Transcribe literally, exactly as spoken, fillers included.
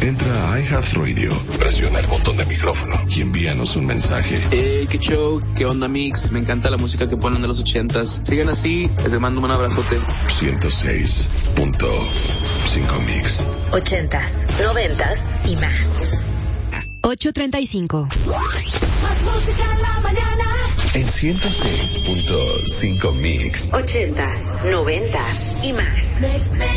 Entra a iHeartRadio, presiona el botón de micrófono y envíanos un mensaje. Hey, qué show, qué onda mix, me encanta la música que ponen de los ochentas. Sigan así, les mando un abrazote. ciento seis punto cinco Mix. Ochentas, noventas y más. ocho treinta y cinco. Más música en la mañana. En ciento seis punto cinco Mix. Ochentas, noventas y más. Mix, mix.